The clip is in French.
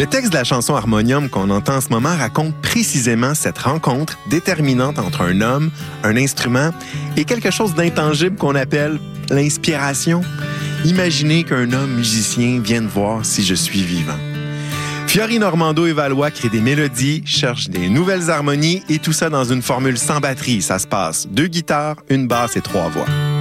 Le texte de la chanson Harmonium qu'on entend en ce moment raconte précisément cette rencontre déterminante entre un homme, un instrument et quelque chose d'intangible qu'on appelle l'inspiration. Imaginez qu'un homme musicien vienne voir si je suis vivant. Fiori Normando et Valois créent des mélodies, cherchent des nouvelles harmonies et tout ça dans une formule sans batterie. Ça se passe 2 guitares, 1 basse et 3 voix.